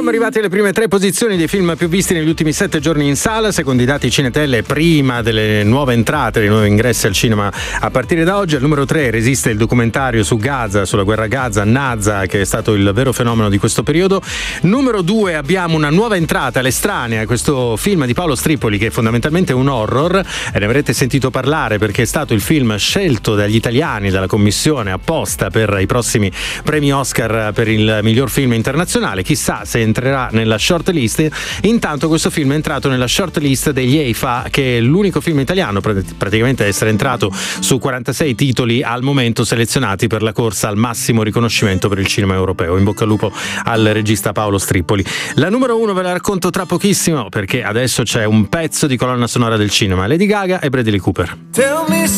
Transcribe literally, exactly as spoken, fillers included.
Siamo arrivati alle prime tre posizioni dei film più visti negli ultimi sette giorni in sala, secondo i dati Cinetelle, prima delle nuove entrate, dei nuovi ingressi al cinema a partire da oggi. Al numero tre resiste il documentario su Gaza, sulla guerra a Gaza, Naza, che è stato il vero fenomeno di questo periodo. Numero due abbiamo una nuova entrata, L'Estranea, questo film di Paolo Stripoli che è fondamentalmente un horror, e ne avrete sentito parlare perché è stato il film scelto dagli italiani, dalla commissione apposta per i prossimi premi Oscar per il miglior film internazionale. Chissà se entrerà nella shortlist. Intanto questo film è entrato nella shortlist degli E I F A, che è l'unico film italiano praticamente a essere entrato su quarantasei titoli al momento selezionati per la corsa al massimo riconoscimento per il cinema europeo. In bocca al lupo al regista Paolo Stripoli. La numero uno ve la racconto tra pochissimo, perché adesso c'è un pezzo di colonna sonora del cinema: Lady Gaga e Bradley Cooper.